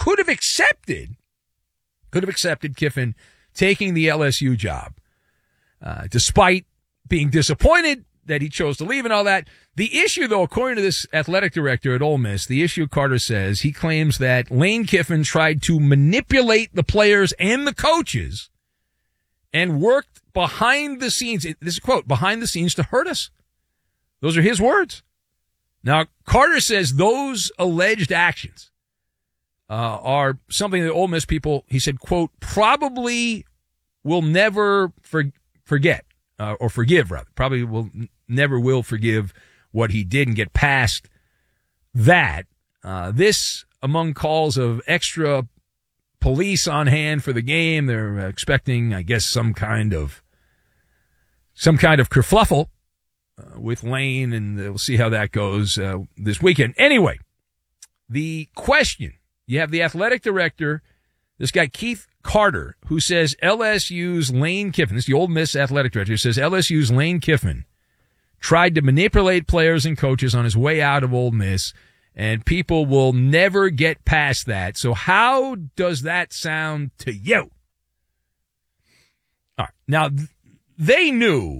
could have accepted Kiffin taking the LSU job, despite being disappointed that he chose to leave and all that. The issue, though, according to this athletic director at Ole Miss, the issue, Carter says, he claims that Lane Kiffin tried to manipulate the players and the coaches and worked behind the scenes, this is a quote, behind the scenes to hurt us. Those are his words. Now, Carter says those alleged actions are something that Ole Miss people, he said, quote, probably will never forget, or forgive, rather. Probably never will forgive what he did and get past that. This, among calls of extra police on hand for the game, they're expecting, I guess, some kind of kerfluffle with Lane, and we'll see how that goes this weekend. Anyway, the question, you have the athletic director, this guy Keith Carter, who says LSU's Lane Kiffin, this is the Ole Miss athletic director, who says LSU's Lane Kiffin tried to manipulate players and coaches on his way out of Ole Miss, and people will never get past that. So how does that sound to you? All right. Now, they knew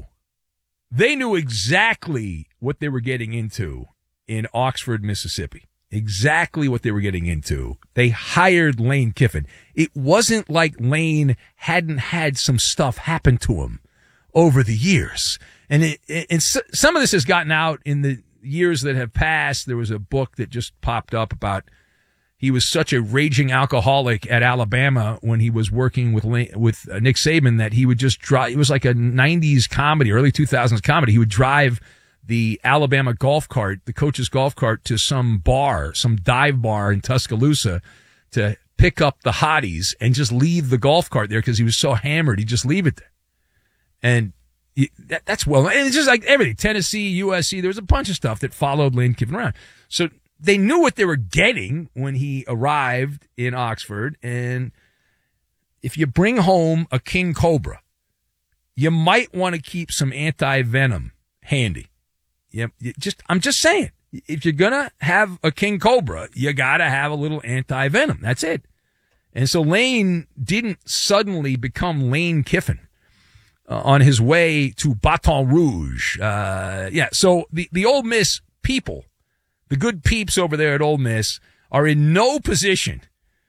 exactly what they were getting into in Oxford, Mississippi. Exactly what they were getting into. They hired Lane Kiffin. It wasn't like Lane hadn't had some stuff happen to him over the years. And some of this has gotten out in the years that have passed. There was a book that just popped up about he was such a raging alcoholic at Alabama when he was working with Nick Saban that he would just drive. It was like a 90s comedy, early 2000s comedy. He would drive the Alabama golf cart, the coach's golf cart, to some bar, some dive bar in Tuscaloosa to pick up the hotties and just leave the golf cart there because he was so hammered. He'd just leave it there. And that's well, and it's just like everything. Tennessee, USC, there was a bunch of stuff that followed Lane Kiffin around. So they knew what they were getting when he arrived in Oxford. And if you bring home a king cobra, you might want to keep some anti-venom handy. I'm just saying, if you're going to have a king cobra, you got to have a little anti-venom. That's it. And so Lane didn't suddenly become Lane Kiffin on his way to Baton Rouge. So the Ole Miss people, the good peeps over there at Ole Miss, are in no position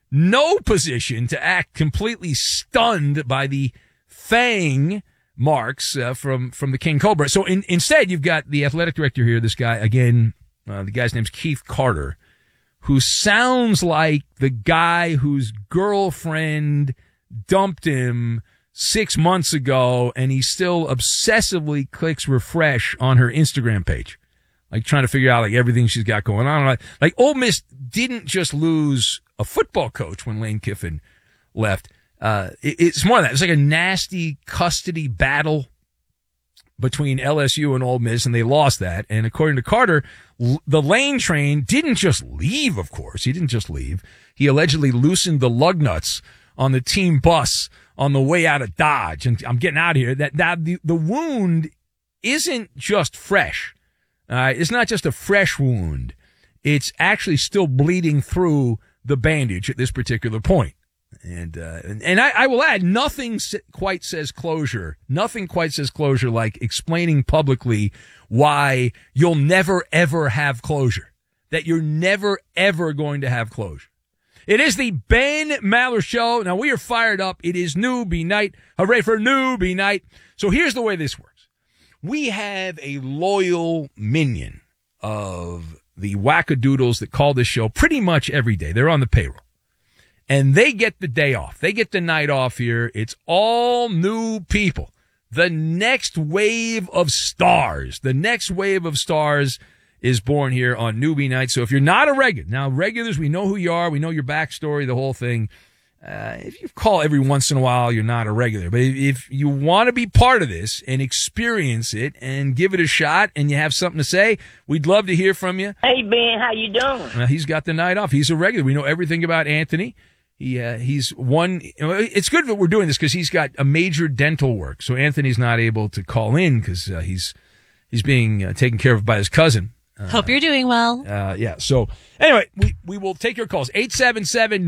to act completely stunned by the fang marks from the King Cobra. So instead, you've got the athletic director here, this guy, again, the guy's name's Keith Carter, who sounds like the guy whose girlfriend dumped him 6 months ago, and he still obsessively clicks refresh on her Instagram page, like trying to figure out like everything she's got going on. Like Ole Miss didn't just lose a football coach when Lane Kiffin left. It's more than that. It's like a nasty custody battle between LSU and Ole Miss, and they lost that. And according to Carter, the Lane train didn't just leave, of course. He didn't just leave. He allegedly loosened the lug nuts on the team bus on the way out of Dodge. And I'm getting out of here. That the wound isn't just fresh. It's not just a fresh wound. It's actually still bleeding through the bandage at this particular point. And I will add, nothing quite says closure. Nothing quite says closure like explaining publicly why you'll never, ever have closure. That you're never, ever going to have closure. It is the Ben Maller Show. Now, we are fired up. It is newbie night. Hooray for newbie night. So here's the way this works. We have a loyal minion of the wackadoodles that call this show pretty much every day. They're on the payroll. And they get the day off. They get the night off here. It's all new people. The next wave of stars. The next wave of stars is born here on Newbie Night. So if you're not a regular, now regulars, we know who you are. We know your backstory, the whole thing. If you call every once in a while, you're not a regular. But if you want to be part of this and experience it and give it a shot and you have something to say, we'd love to hear from you. Hey, Ben, how you doing? He's got the night off. He's a regular. We know everything about Anthony. He's one. It's good that we're doing this because he's got a major dental work. So Anthony's not able to call in because he's being taken care of by his cousin. Hope you're doing well. So anyway, we will take your calls. 877